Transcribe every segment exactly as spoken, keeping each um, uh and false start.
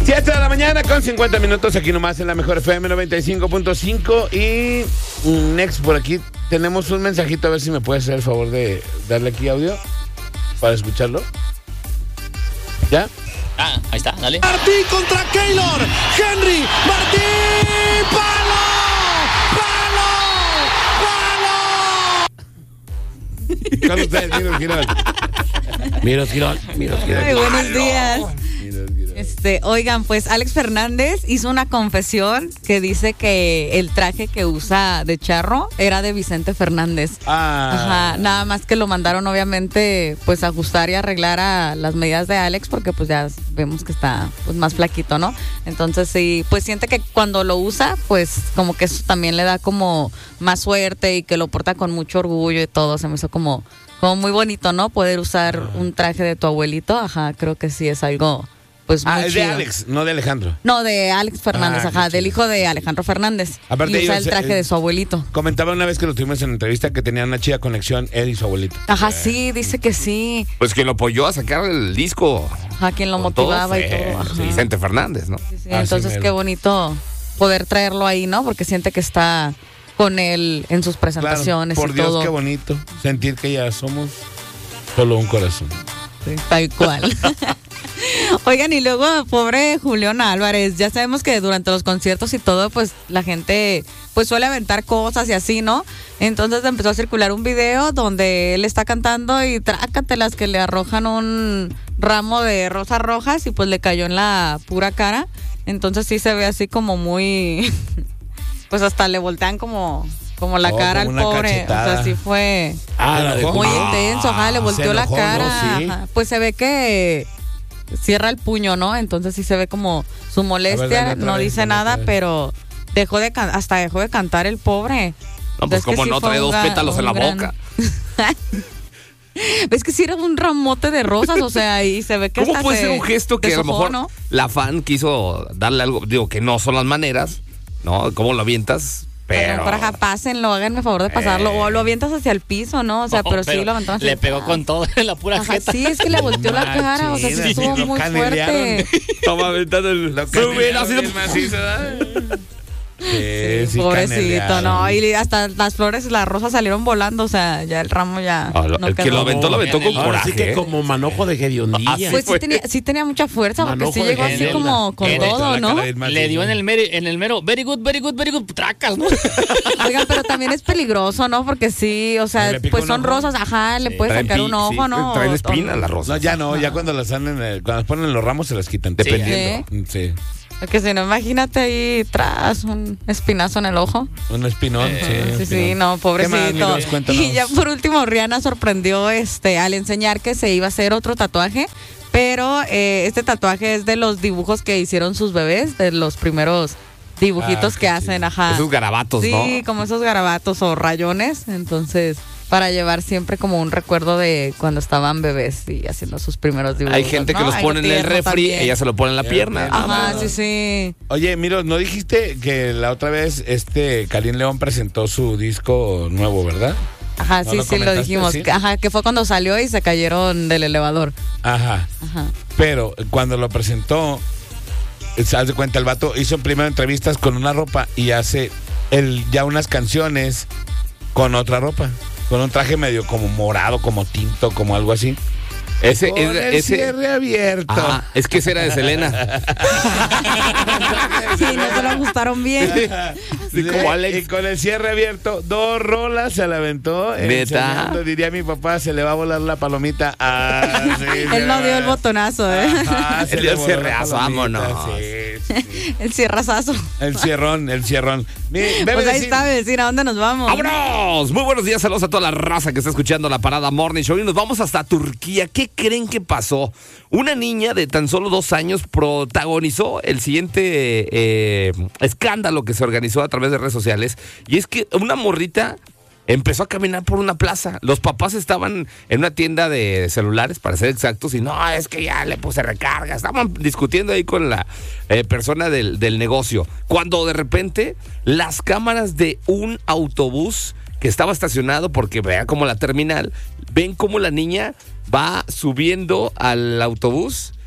siete de la mañana con cincuenta minutos aquí nomás en la mejor F M noventa y cinco punto cinco. Y next, por aquí tenemos un mensajito, a ver si me puedes hacer el favor de darle aquí audio para escucharlo. ¿Ya? Ah, ahí está, dale. Martín contra Keylor. Henry, Martín, palo, palo, palo. Con ustedes, Miros Girón. Miros Girón, Miros Girón. Muy buenos días. Este, oigan, pues Alex Fernández hizo una confesión que dice que el traje que usa de charro era de Vicente Fernández. Ah. Ajá, nada más que lo mandaron obviamente pues ajustar y arreglar a las medidas de Alex porque pues ya vemos que está pues más flaquito, ¿no? Entonces sí, pues siente que cuando lo usa pues como que eso también le da como más suerte y que lo porta con mucho orgullo y todo. Se me hizo como, como muy bonito, ¿no? Poder usar un traje de tu abuelito. Ajá, creo que sí es algo... Pues ah, es de chido. Alex, no de Alejandro. No, de Alex Fernández, Ah, ajá, qué del chido. hijo de Alejandro Fernández. Aparte y usa ellos, el traje eh, de su abuelito. Comentaba una vez que lo tuvimos en entrevista que tenían una chida conexión él y su abuelito. Ajá, sí, dice que sí. Pues quien lo apoyó a sacar el disco. Ajá, quien lo con todo motivaba y fue todo. Ajá. Vicente Fernández, ¿no? Sí, sí, Así entonces mero. qué bonito poder traerlo ahí, ¿no? Porque siente que está con él en sus presentaciones Claro, por y Dios, todo. qué bonito sentir que ya somos solo un corazón. Sí, tal cual. Oigan, y luego, pobre Julián Álvarez, ya sabemos que durante los conciertos y todo, pues la gente pues suele aventar cosas y así, ¿no? Entonces empezó a circular un video donde él está cantando y trácatelas que le arrojan un ramo de rosas rojas y pues le cayó en la pura cara. Entonces sí se ve así como muy... pues hasta le voltean como... como la Oh, cara como al una pobre, cachetada. o sea, sí fue Ah, la dejó muy mal. intenso, ajá, le volteó se la enojó, cara, ¿no? Sí. ajá. Pues se ve que cierra el puño, ¿no? Entonces sí se ve como su A molestia, ver, dale otra no vez, dice dale nada, otra vez. pero dejó de can- hasta dejó de cantar el pobre. No, pues Es que como sí no, fue trae un dos ga- pétalos en la un gran- boca. ¿Ves que sí era un ramote de rosas? O sea, y se ve que ¿Cómo hasta puede se ser un gesto que a lo deshojó, mejor ¿no? la fan quiso darle algo? Digo, que no son las maneras, ¿no? ¿Cómo lo avientas? Pero... Para acá, pásenlo, háganme favor de pasarlo. Eh. O lo avientas hacia el piso, ¿no? O sea, No, pero, sí lo aventaron hacia le el- pegó con todo en la pura Ajá, jeta. sí, es que le volteó la cara, o sea, sí Machín, estuvo lo muy canelearon. fuerte. Estaba aventando el... Lo Si hubiera canelearon sido- bien macizo, ¿verdad? Sí, sí, Pobrecito, canelearon. no, y hasta las flores y las rosas salieron volando, o sea, ya el ramo ya Ah, lo- no el que quedó. lo aventó, lo aventó con Ahora coraje. sí que ¿eh? como manojo de hediondilla. Así Pues sí fue. tenía, sí tenía mucha fuerza, porque Manojo sí de llegó así Genelda. como con En el- todo, la ¿no? cara bien macizo. Le dio en el, mero, en el mero, very good, very good, very good, tracas, ¿no? Oigan, pero también es peligroso, ¿no? Porque sí, o sea, ¿Le pica pues un son ojo? rosas, ajá, le puede Traen sacar pi- un ojo, sí, ¿no? Traen O- espinas las No, rosas. ya no, ya cuando las dan en el- cuando las ponen en los ramos se las quitan. Dependiendo. Sí. Porque si no, imagínate ahí tras un espinazo en el ojo. Un espinón, sí. un Sí, sí, espinón. no, ¿Qué más, pobrecito. Miros? Cuéntanos. Y ya por último, Rihanna sorprendió este al enseñar que se iba a hacer otro tatuaje, pero eh, este tatuaje es de los dibujos que hicieron sus bebés, de los primeros dibujitos Ah, que qué hacen, ajá. Esos garabatos, Sí, ¿no? como esos garabatos o rayones, entonces para llevar siempre como un recuerdo de cuando estaban bebés y haciendo sus primeros dibujos. Hay gente que ¿no? los Algo pone en el tierno refri, también. ella se lo pone en la Ya, pierna. ya. Ajá, sí, sí. Oye, Miro, ¿no dijiste que la otra vez este Karim León presentó su disco nuevo, verdad? Ajá, ¿No sí, lo sí, lo comentaste, dijimos. sí? Que- Ajá, que fue cuando salió y se cayeron del elevador. Ajá. Ajá. Pero cuando lo presentó, se hace cuenta, el vato hizo primero entrevistas con una ropa y hace el, ya unas canciones con otra ropa. Con un traje medio como morado, como tinto, como algo así. Ese, Con es- el ese, cierre abierto. Ah, es que ese era de Selena. Sí, no se lo ajustaron bien. Sí, como Alex. Y con el cierre abierto, dos rolas se la aventó. ¿Neta? enseñando, diría mi papá, se le va a volar la palomita. Ah, sí, se Él no va. dio el botonazo, ¿eh? Ajá, se Él le dio el voló la cierreazo, palomita, vámonos. sí, sí, sí. El cierrazazo. El cierrón, el cierrón. Mi, bebe Pues ahí decir- está, vecina, ¿a dónde nos vamos? ¡Vámonos! Muy buenos días, saludos a toda la raza que está escuchando la Parada Morning Show y nos vamos hasta Turquía. ¿Qué creen que pasó? Una niña de tan solo dos años protagonizó el siguiente eh, escándalo que se organizó a través de redes sociales y es que una morrita empezó a caminar por una plaza. Los papás estaban en una tienda de celulares, para ser exactos, y no, es que ya le puse recarga. Estaban discutiendo ahí con la eh, persona del, del negocio. Cuando de repente las cámaras de un autobús que estaba estacionado, porque vean como la terminal, ven como la niña va subiendo al autobús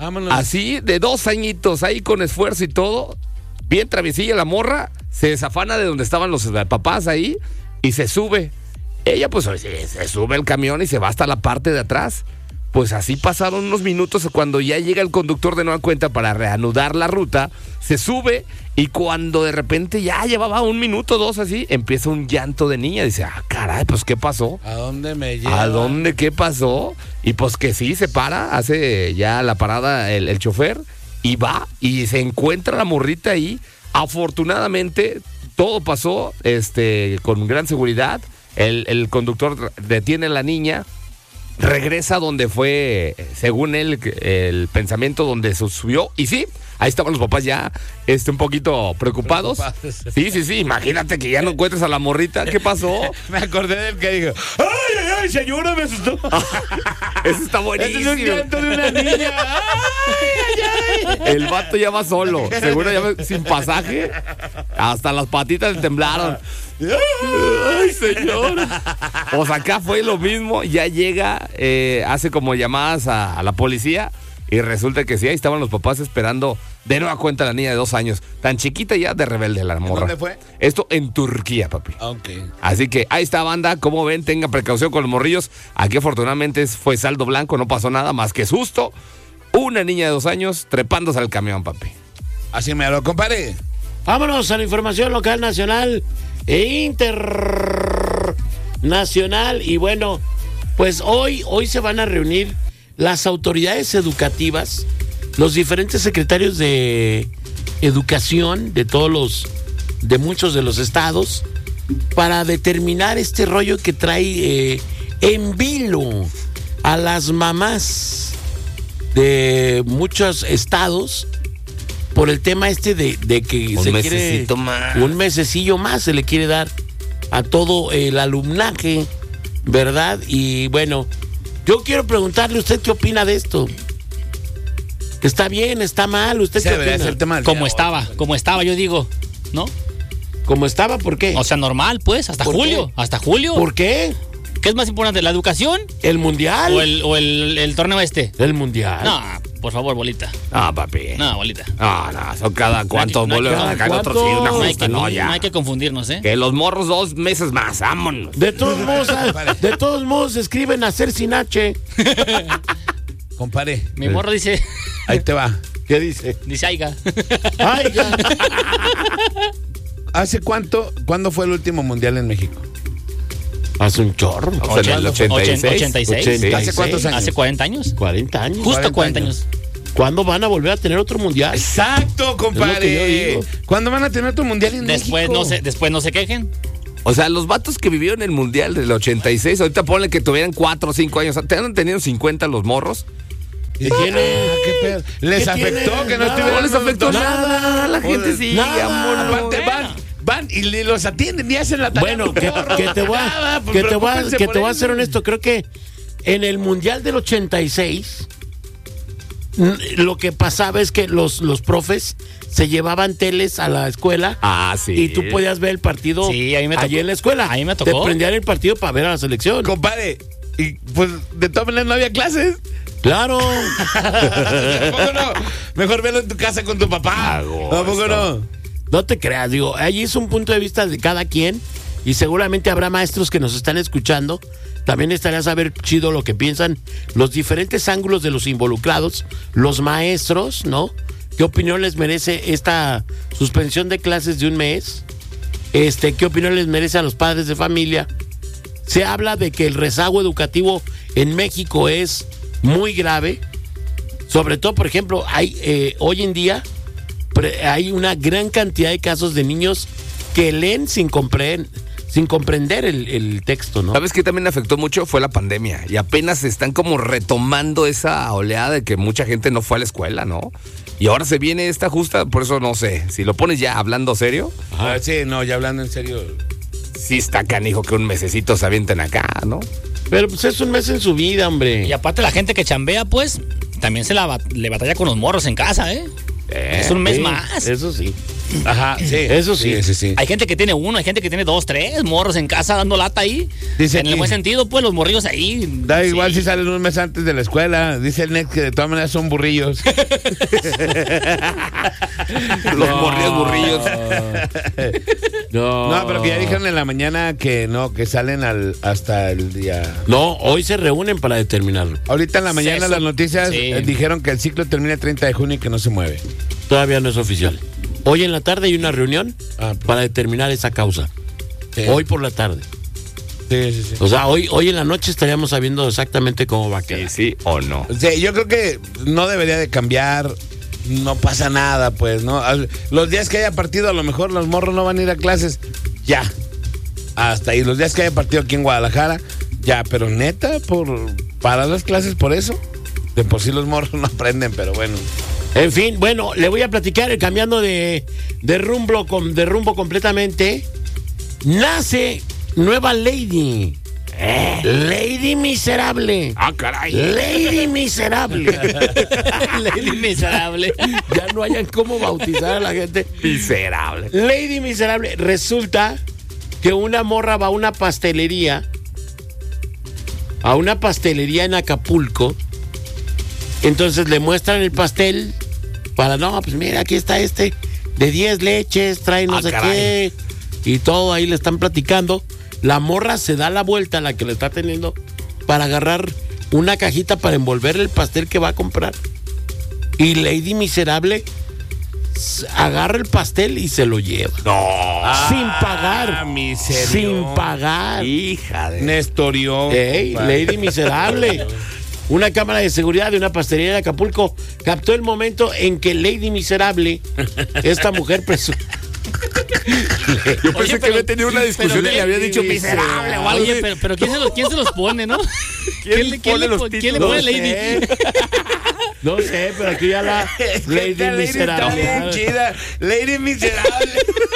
Vámonos. Así, de dos añitos, ahí con esfuerzo y todo, bien traviesilla la morra, se desafana de donde estaban los papás ahí y se sube. Ella pues se, se sube el camión y se va hasta la parte de atrás. Pues así pasaron unos minutos cuando ya llega el conductor de nueva cuenta para reanudar la ruta, se sube y cuando de repente ya llevaba un minuto, dos así, empieza un llanto de niña. Dice, ah, caray, pues ¿qué pasó? ¿A dónde me lleva? ¿A dónde qué pasó? Y pues que sí, se para, hace ya la parada el, el chofer y va y se encuentra la morrita ahí. Afortunadamente todo pasó este, con gran seguridad. El, el conductor detiene a la niña, regresa donde fue, según él, el pensamiento donde se subió. Y sí, ahí estaban los papás ya este, un poquito preocupados. Preocupados. Sí, sí, sí. Imagínate que ya no encuentres a la morrita. ¿Qué pasó? Me acordé del que dijo, ¡ay, ay, ay, señora, me asustó! Eso está Ese buenísimo. es un llanto de una niña. ¡Ay, ay, ay! El vato ya va solo. Seguro ya va sin pasaje. Hasta las patitas le temblaron. ¡Ay, señor! Pues acá fue lo mismo. Ya llega, eh, hace como llamadas a, a la policía. Y resulta que sí, ahí estaban los papás esperando de nueva cuenta a la niña de dos años. Tan chiquita ya de rebelde la morra. ¿Dónde fue? Esto en Turquía, papi. Ok. Así que ahí está, banda. Como ven, tengan precaución con los morrillos. Aquí afortunadamente fue saldo blanco, no pasó nada más que susto. Una niña de dos años trepándose al camión, papi. Así me lo comparé. Vámonos a la información local, nacional e internacional. Y bueno, pues hoy, hoy se van a reunir las autoridades educativas, los diferentes secretarios de educación de todos los, de muchos de los estados, para determinar este rollo que trae eh, en vilo a las mamás de muchos estados por el tema este de, de que Un se mesecito quiere más. un mesecillo más se le quiere dar a todo el alumnaje, ¿verdad? Y bueno, yo quiero preguntarle, ¿usted qué opina de esto? ¿Está bien? ¿Está mal? ¿Usted Ese qué debería opina? ser el tema del Como día estaba, hoy. como estaba, yo digo, ¿no? ¿Cómo estaba? ¿Por qué? O sea, normal, pues, hasta ¿Por julio, qué? hasta julio. ¿Por qué? ¿Qué es más importante, la educación ¿El mundial? o el, o el, el torneo este? El mundial. No, por favor, bolita. No, papi. No, bolita. No, no, son cada cuántos no hay que- vuelven no a hay sacar que- otros sí, una ¿cuántos? No hay, justa, que, no, no ya. hay que confundirnos, ¿eh? Que los morros dos meses más, vámonos. De todos modos, de todos modos escriben hacer sin H. Comparé. Mi morro dice, Ahí te va. ¿Qué dice? dice aiga. Ay, ya. ¿Hace cuánto, cuándo fue el último mundial en México? Hace un chorro. O sea, en el ochenta y seis. ochenta y seis. ochenta y ¿Hace cuántos años? ¿Hace cuarenta años? cuarenta años. Justo cuarenta cuarenta años. años. ¿Cuándo van a volver a tener otro mundial? Exacto, Es lo que compadre. yo digo. ¿Cuándo van a tener otro mundial en Después México? no, se, después no se quejen. O sea, los vatos que vivieron el mundial del ochenta y seis, ahorita ponle que tuvieran cuatro o cinco años. ¿Te han tenido cincuenta los morros? ¿Qué tiene? ¿Qué pedo? ¿Les ¿Qué afectó tiene? que no Nada. estuvieran? No les afectó nada. La gente Joder. sigue, Nada. amor. Aparte, van, van y le- los atienden y hacen la tarea. Bueno, que, que te voy a, Nada, pues, que te voy a, preocúpense que por te voy a eso. ser honesto. Creo que en el mundial del ochenta y seis n- lo que pasaba es que los, los profes se llevaban teles a la escuela. Ah, sí. Y tú podías ver el partido Sí, a mí me allí tocó. en la escuela. A mí me Te tocó. prendían el partido para ver a la selección. Compadre, y pues de todas maneras no había clases. Claro. ¿Tampoco no? Mejor verlo en tu casa con tu papá. ¿Tampoco no? No te creas, digo, ahí es un punto de vista de cada quien y seguramente habrá maestros que nos están escuchando. También estaría a saber chido lo que piensan los diferentes ángulos de los involucrados, los maestros, ¿no? ¿Qué opinión les merece esta suspensión de clases de un mes? Este, ¿qué opinión les merece a los padres de familia? Se habla de que el rezago educativo en México es muy grave. Sobre todo, por ejemplo, hay eh, hoy en día pre- hay una gran cantidad de casos de niños que leen sin comprender, sin comprender el, el texto, ¿no? ¿Sabes qué también afectó mucho? Fue la pandemia. Y apenas están como retomando esa oleada de que mucha gente no fue a la escuela, ¿no? Y ahora se viene esta justa, por eso no sé. Si lo pones ya hablando serio, Ah, sí, no, ya hablando en serio. sí está canijo que un mesecito se avienten acá, ¿no? Pero pues es un mes en su vida, hombre. Y aparte la gente que chambea, pues, también se la bat- le batalla con los morros en casa, ¿eh? Eh, Es un mes Sí, más. Eso sí. Ajá, sí. Eso sí. Sí, sí, sí. Hay gente que tiene uno, hay gente que tiene dos, tres morros en casa dando lata ahí. Dice en el aquí- buen sentido, pues, los morrillos ahí. Da sí. igual si salen un mes antes de la escuela. Dice el Nex que de todas maneras son burrillos. Los morrillos burrillos. No. No, pero que ya dijeron en la mañana que no, que salen al hasta el día. No, hoy se reúnen para determinarlo. Ahorita en la mañana Eso- las noticias sí. eh, dijeron que el ciclo termina el treinta de junio y que no se mueve. Todavía no es oficial. Hoy en la tarde hay una reunión Ah, pues. para determinar esa causa. Sí. Hoy por la tarde. Sí, sí, sí. O sea, hoy, hoy en la noche estaríamos sabiendo exactamente cómo va a quedar. Sí, sí o no. Sí, yo creo que no debería de cambiar. No pasa nada, pues, ¿no? Al- Los días que haya partido, a lo mejor los morros no van a ir a clases. Ya. Hasta ahí. Los días que haya partido aquí en Guadalajara, ya. Pero neta, por parar las clases por eso. De por sí los morros no aprenden, pero bueno. En fin, bueno, le voy a platicar, eh, cambiando de, de, rumbo, com- de rumbo completamente. Nace nueva Lady. Lady Miserable. Ah, caray. Lady Miserable. Lady miserable. Ya no hayan cómo bautizar a la gente. Miserable. Lady Miserable. Resulta que una morra va a una pastelería. A una pastelería en Acapulco. Entonces le muestran el pastel. Para, no, pues mira, aquí está este. De diez leches, trae no Ah, sé caray. qué. Y todo ahí le están platicando. La morra se da la vuelta, la que le está teniendo, para agarrar una cajita para envolver el pastel que va a comprar. Y Lady Miserable s- agarra el pastel y se lo lleva. No. Sin pagar. miserio. Sin pagar. Hija de. Nestorió. Ey, compadre. Lady Miserable. Una cámara de seguridad de una pastelería de Acapulco captó el momento en que Lady Miserable, esta mujer presu- Yo pensé Oye, que pero- había tenido una discusión pero y le había Lady dicho miserable o algo Oye, así. pero, pero ¿quién, se los, ¿quién se los pone, no? ¿Quién le- pone le los po- ¿quién le títulos? pone No Lady? sé. No sé, pero aquí ya la Lady Esta Lady está bien Miserable. chida. Lady Miserable.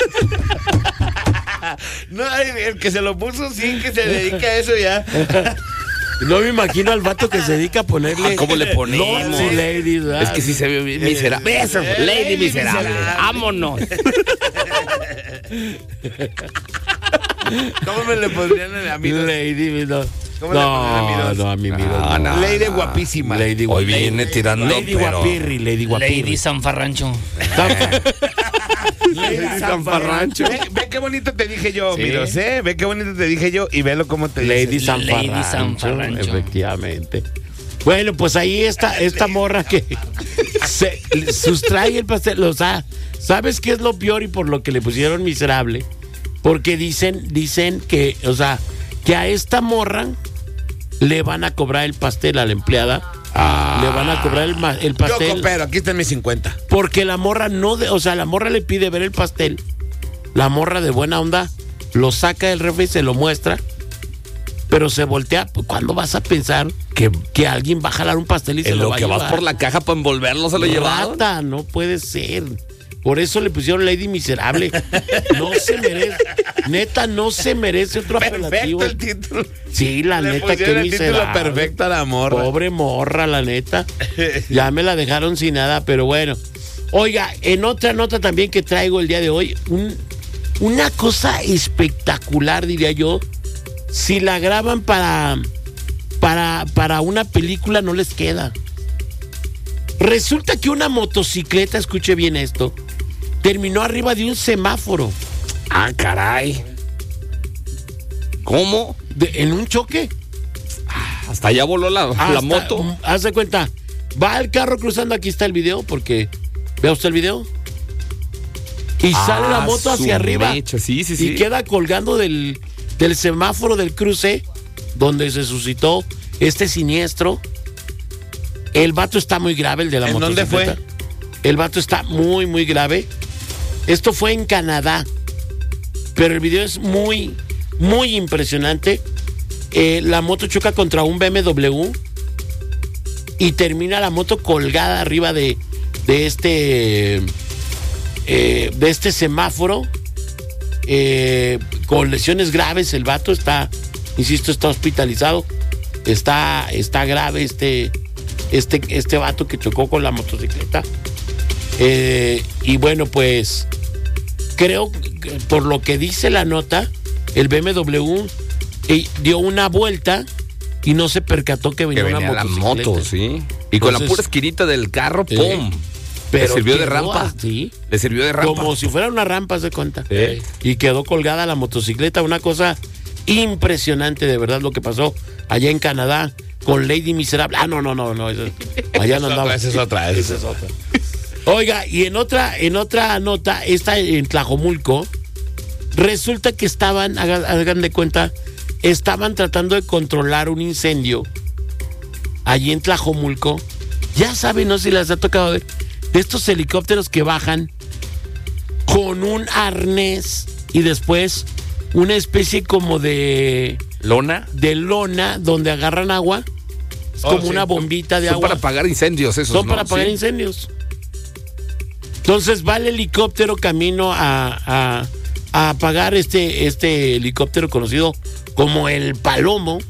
No, el el que se lo puso sí, que se dedica a eso ya. No me imagino al vato que se dedica a ponerle. Ah, ¿cómo le ponemos? No, sí, Lady, ¿verdad? Es que sí se ve bien miserable. Eso, Eh, Lady Lady miserable. miserable. Vámonos. ¿Cómo me le pondrían a mí? Lady, no. ¿Cómo le ponen a mi No, dos? no, a mi miro. No, no. no. Lady guapísima. Lady Hoy guapirri. viene tirando, Lady pero- Guapirri, Lady Guapirri. Lady Sanfarrancho. Lady Sanfarrancho. Ve, ve qué bonito te dije yo, Sí. Miros, ¿eh? Ve qué bonito te dije yo y velo cómo te Lady dice. Sanfarrancho, Lady Sanfarrancho. efectivamente. Bueno, pues ahí está esta morra que se sustrae el pastel. O sea, ¿sabes qué es lo peor y por lo que le pusieron miserable? Porque dicen, dicen que, o sea, que a esta morra le van a cobrar el pastel a la empleada. Le van a cobrar el, ma- el Yo pastel. coopero, aquí están mis cincuenta. Porque la morra no, de, o sea, la morra le pide ver el pastel. La morra de buena onda lo saca del refri y se lo muestra. Pero se voltea. ¿Cuándo vas a pensar que, que alguien va a jalar un pastel y se En lo lo va a que vas llevar? por la caja para envolverlo, se lo llevaron. Rata, no puede ser. Por eso le pusieron Lady Miserable. No se merece. Neta, no se merece otro apelativo. Perfecto el título. Sí, la Le neta, que pusieron el título miserable. perfecto a la morra. Pobre morra, la neta. Ya me la dejaron sin nada, pero bueno. Oiga, en otra nota también que traigo el día de hoy, un- una cosa espectacular, diría yo. Si la graban para, para, para una película, no les queda. Resulta que una motocicleta, escuche bien esto, terminó arriba de un semáforo. Ah, caray. ¿Cómo? De- en un choque. Hasta allá voló la, la Hasta- moto. mm, Haz de cuenta. Va el carro cruzando, aquí está el video, porque. ¿Vea usted el video? Y sale la Ah, moto su hacia arriba. mecha, sí, sí, y sí. queda colgando del, del semáforo del cruce, donde se suscitó este siniestro. El vato está muy grave, el de la ¿En dónde motocicleta. El vato está muy, muy grave. Esto fue en Canadá. Pero el video es muy, muy impresionante. Eh, la moto choca contra un B M W y termina la moto colgada arriba de, de este eh, de este semáforo, eh, con lesiones graves. El vato está, insisto, está hospitalizado. Está, está grave este, este, este vato que chocó con la motocicleta. Eh, y bueno, pues creo que por lo que dice la nota, el B M W eh, dio una vuelta y no se percató que venía, Que venía una la motocicleta. moto, sí. Y con la Entonces, pura esquinita del carro, eh, ¡pum! Pero Le sirvió de quedó rampa. así, Le sirvió de rampa. como si fuera una rampa, se cuenta. Sí. Y quedó colgada la motocicleta, una cosa impresionante, de verdad, lo que pasó allá en Canadá con Lady Miserable. Ah, no, no, no, no. Eso, allá no andaba. Esa es otra, esa es otra. Oiga, y en otra, en otra nota, esta en Tlajomulco, resulta que estaban, hagan, hagan de cuenta, estaban tratando de controlar un incendio allí en Tlajomulco. Ya saben, no sé si les ha tocado ver, de estos helicópteros que bajan con un arnés y después una especie como de, ¿Lona? de lona donde agarran agua. Es Oh, como sí. una bombita de Son agua. para apagar incendios esos, Son ¿no? para apagar Sí. incendios. Entonces va el helicóptero camino a, a, a apagar este, este helicóptero conocido como el Palomo.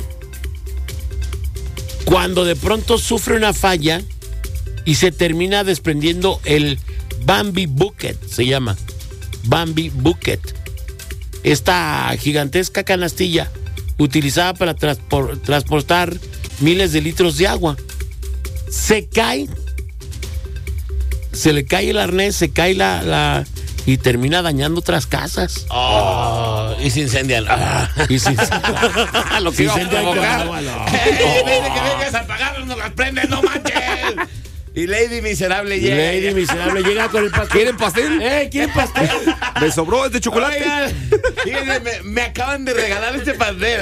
Cuando de pronto sufre una falla y se termina desprendiendo el Bambi Bucket, se llama. Bambi Bucket. Esta gigantesca canastilla utilizada para transpor- transportar miles de litros de agua. Se cae, se le cae el arnés, se cae la, la y termina dañando otras casas. Oh, y se incendian. Ah. Y sí, Lo que iba a incendian con provocar. agua, no. ¡Ey, vete que vengas a apagarnos, nos las prendes, no manches! Y Lady Miserable llega. Lady Miserable llega con el pastel. ¿Quieren pastel? ¡Eh, quieren pastel! Me sobró, es de chocolate. Oigan, fíjense, me, me acaban de regalar este pastel.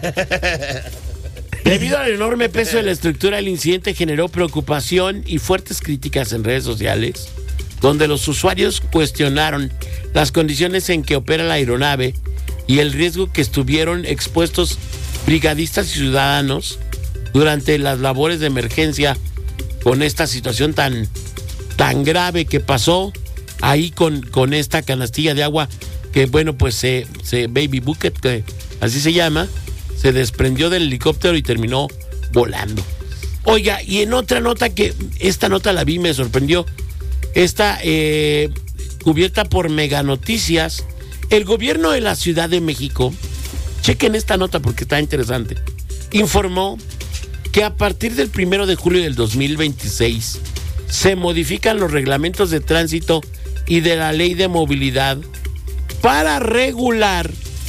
Debido al enorme peso de la estructura, el incidente generó preocupación y fuertes críticas en redes sociales, donde los usuarios cuestionaron las condiciones en que opera la aeronave y el riesgo que estuvieron expuestos brigadistas y ciudadanos durante las labores de emergencia con esta situación tan, tan grave que pasó ahí con, con esta canastilla de agua que, bueno, pues se, se Baby Bucket, que así se llama, se desprendió del helicóptero y terminó volando. Oiga, y en otra nota que esta nota la vi, me sorprendió, esta eh, cubierta por Mega Noticias, el gobierno de la Ciudad de México, chequen esta nota porque está interesante, informó que a partir del primero de julio del dos mil veintiséis se modifican los reglamentos de tránsito y de la ley de movilidad para regular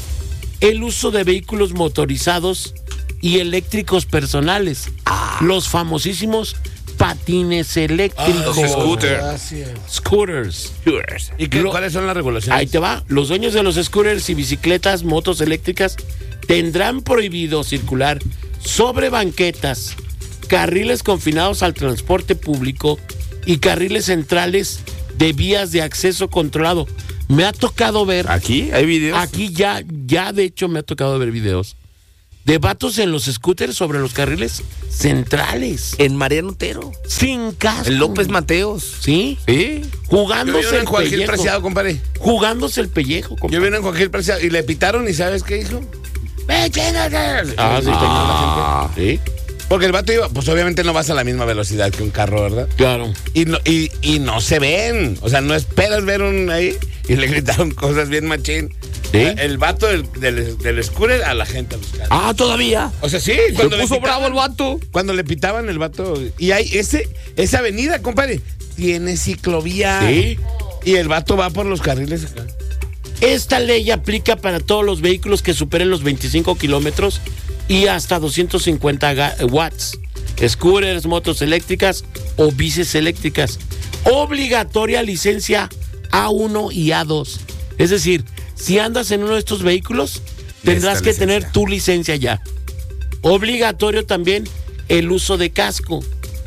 el uso de vehículos motorizados y eléctricos personales, los famosísimos patines eléctricos, Los scooters. Gracias. scooters. ¿Y qué, Lo- cuáles son las regulaciones? Ahí te va. Los dueños de los scooters y bicicletas, motos eléctricas, tendrán prohibido circular sobre banquetas, carriles confinados al transporte público y carriles centrales de vías de acceso controlado. Me ha tocado ver, ¿Aquí? ¿Hay videos? aquí ya, ya de hecho me ha tocado ver videos de vatos en los scooters sobre los carriles centrales, En Mariano Otero. sin casco. En López Mateos. Sí, Sí. Yo jugándose vi el en Joaquín pellejo. Preciado, compadre. Jugándose el pellejo, compadre. Yo vi en Joaquín Preciado y le pitaron y ¿sabes qué hizo? ¡Ve, chéngate! Ah, sí, Ah. tenía la gente. Sí, Porque el vato iba, pues obviamente no vas a la misma velocidad que un carro, ¿verdad? claro. Y no, y, y no se ven. O sea, no esperas ver un ahí. Y le gritaron cosas bien machín. ¿Sí? El vato del, del, del scooter a la gente a los carros. Ah, todavía. O sea, sí. Se Cuando le puso pitaban- bravo el vato. Cuando le pitaban el vato. Y hay ese, esa avenida, compadre, tiene ciclovía. Sí. Y el vato va por los carriles acá. Esta ley aplica para todos los vehículos que superen los veinticinco kilómetros y hasta doscientos cincuenta ga- watts. Scooters, motos eléctricas o bicis eléctricas. Obligatoria licencia A uno y A dos. Es decir, si andas en uno de estos vehículos, tendrás que Necesita tener licencia. tu licencia ya. Obligatorio también el uso de casco.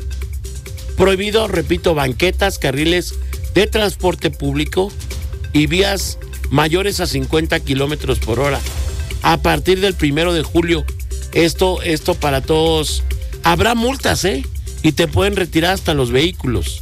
Prohibido, repito, banquetas, carriles de transporte público y vías mayores a cincuenta kilómetros por hora. A partir del primero de julio, esto, esto para todos. Habrá multas, ¿eh? Y te pueden retirar hasta los vehículos.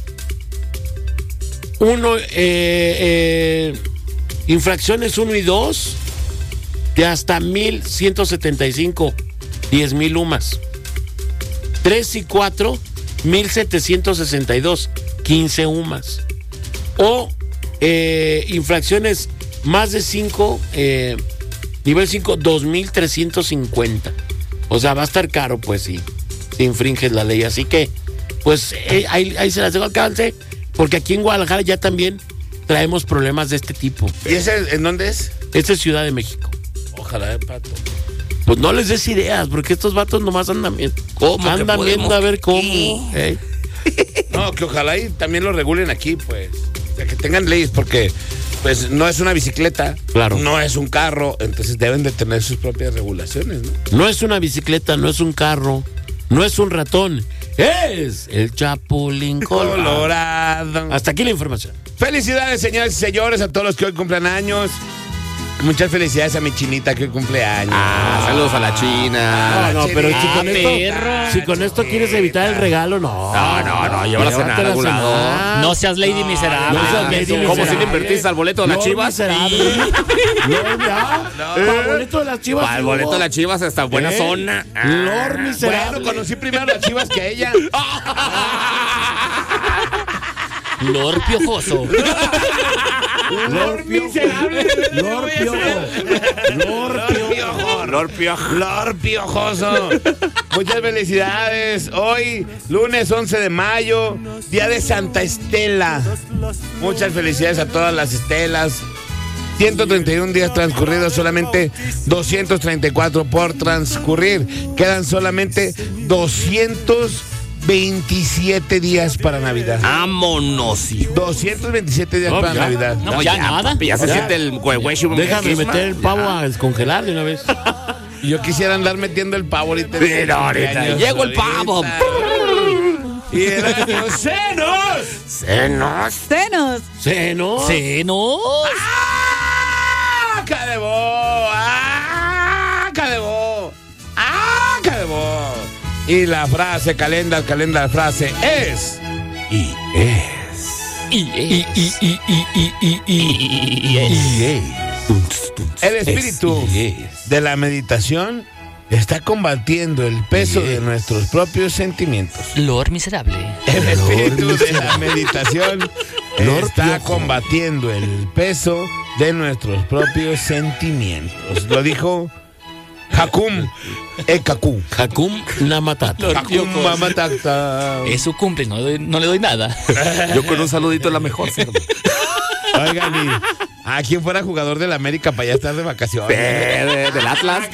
Uno, eh, eh, infracciones uno y dos de hasta mil ciento setenta y cinco, diez mil UMAS. Tres y cuatro, mil setecientos sesenta y dos, quince UMAS. O eh, infracciones más de cinco, eh, nivel cinco, dos mil trescientos cincuenta. O sea, va a estar caro, pues, si, si infringes la ley. Así que, pues, eh, ahí, ahí se las dejo al alcance, porque aquí en Guadalajara ya también traemos problemas de este tipo. ¿Y ese en dónde es? Esta es Ciudad de México. Ojalá, eh, Pato. Pues no les des ideas, porque estos vatos nomás andan viendo. ¿Cómo Andan que podemos? viendo a ver cómo. ¿eh? No, que ojalá y también lo regulen aquí, pues. O sea, que tengan leyes, porque pues no es una bicicleta, Claro. no es un carro, entonces deben de tener sus propias regulaciones, ¿no? No es una bicicleta, no es un carro, no es un ratón, es el Chapulín Colorado. Colorado. Hasta aquí la información. Felicidades, señoras y señores, a todos los que hoy cumplen años. Muchas felicidades a mi chinita que hoy cumple años. Ah, saludos a la China. No, no, pero si con, esto, perro. si con esto quieres evitar el regalo, no. No, no, no, llévala a cenar a Llévatela algún lado. cenar. No seas lady miserable. no seas lady Eso. miserable. ¿Cómo si le invertiste al boleto de las No, Chivas? miserable. No, ya. Para el boleto de las Chivas. Para el boleto de las Chivas hasta buena ¿Eh? zona. Lord miserable. Bueno, conocí primero a las Chivas que a ella. Lord Piojoso. Lord miserable. Lord Piojo. Lord Piojo. Lord Piojo. Lord Piojoso. Muchas felicidades. Hoy, lunes once de mayo, día de Santa Estela. Muchas felicidades a todas las Estelas. ciento treinta y uno días transcurridos, solamente doscientos treinta y cuatro por transcurrir. Quedan solamente doscientos veintisiete días para Navidad. Vámonos, hijo. doscientos veintisiete días No, para ya. Navidad. No, ya nada. papi, ya se Ya. siente el huehuecho. Déjame meter el pavo a descongelar de una vez. Yo quisiera andar metiendo el pavo ahorita. Sí, no, ahorita. Llegó el pavo. Y era senos. Senos. Senos. Senos. Senos. ¡Ah! ¡Cadebo! ¡Ah! ¡Cadebo! ¡Ah! ¡Cadebo! Y la frase, calenda, calenda, la frase es. Y es. Y, y, Y, y, y, y, y, y, y, Y es. El espíritu de la meditación está combatiendo el peso de nuestros propios sentimientos. Lord miserable. El espíritu de la meditación Lord está Piojo. combatiendo el peso de nuestros propios sentimientos. Lo dijo Hakum Ekaku. Hakum Namatata. Lord Hakum Piojo. Mamatata. Es su cumple, no, doy- no le doy nada. Yo con un saludito es la mejor. cerdo. Oigan, y a quien fuera jugador del América para ya estar de vacaciones. Eh, de- Del Atlas.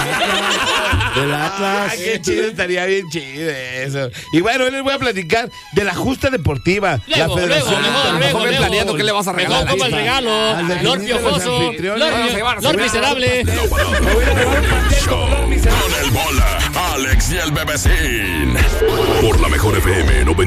Del Atlas. Ah, qué chido, estaría bien chido eso. Y bueno, hoy les voy a platicar de la justa deportiva. Luego, la luego, Federación mejor, Internacional- luego, ven luego. planeando qué le vas a regalar. Mejor como el regalo. Al definir Lord de los Piojoso. anfitriones. Lord, Vamos a llevar, Lord se miserable. Show con el bola, Alex y el bebecín. Por la mejor F M noventa